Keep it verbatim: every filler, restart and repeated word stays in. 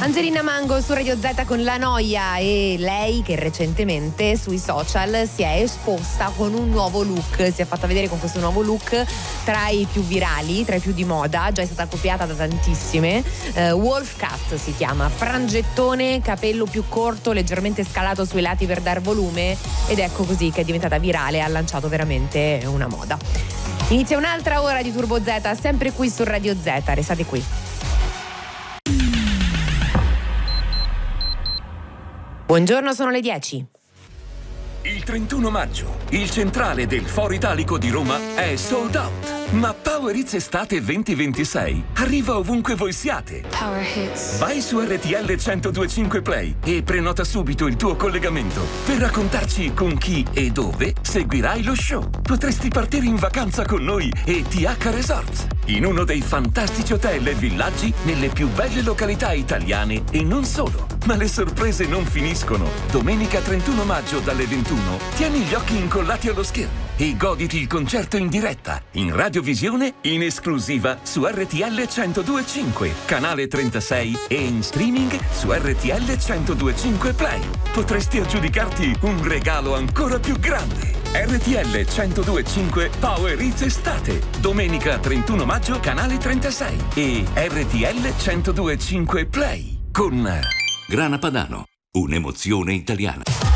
Angelina Mango su Radio Z con La Noia, e lei che recentemente sui social si è esposta con un nuovo look, si è fatta vedere con questo nuovo look tra i più virali, tra i più di moda, già è stata copiata da tantissime. uh, Wolf Cut si chiama, frangettone, capello più corto, leggermente scalato sui lati per dar volume, ed ecco così che è diventata virale e ha lanciato veramente una moda. Inizia un'altra ora di Turbo Z, sempre qui su Radio Z, restate qui. Buongiorno, sono le dieci. Il trentuno maggio, il centrale del Foro Italico di Roma è sold out. Ma Power Hits Estate venti ventisei arriva ovunque voi siate. Power Hits. Vai su R T L centodue e cinque Play e prenota subito il tuo collegamento per raccontarci con chi e dove seguirai lo show. Potresti partire in vacanza con noi e T H Resorts, in uno dei fantastici hotel e villaggi nelle più belle località italiane e non solo. Ma le sorprese non finiscono. Domenica trentuno maggio dalle ventuno tieni gli occhi incollati allo schermo e goditi il concerto in diretta, in radiovisione, in esclusiva su R T L centodue e cinque, canale trentasei, e in streaming su R T L centodue e cinque Play. Potresti aggiudicarti un regalo ancora più grande. R T L centodue e cinque Power Hits Estate, domenica trentuno maggio, canale trentasei, e R T L centodue e cinque Play con Grana Padano, un'emozione italiana.